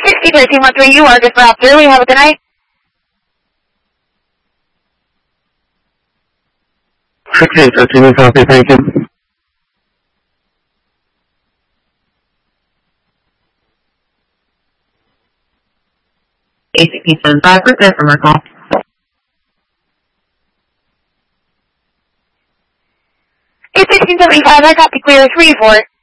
601313, you are good for after. We have a good night. 6013, copy, thank you. 81675, return from our call. 81675, I copy clear 3-4.